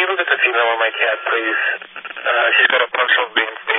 you look at the female on my cat, please? She's got a partial vein